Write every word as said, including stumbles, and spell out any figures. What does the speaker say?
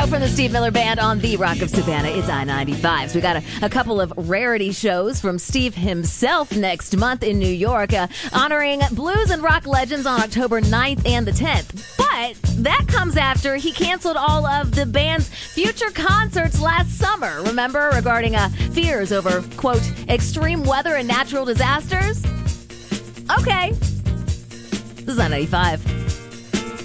from the Steve Miller Band on the Rock of Savannah. It's I ninety-five. So we got a, a couple of rarity shows from Steve himself next month in New York, uh, honoring blues and rock legends on October ninth and the tenth. But that comes after he canceled all of the band's future concerts last summer. Remember, regarding uh, fears over, quote, extreme weather and natural disasters? Okay. This is I ninety-five.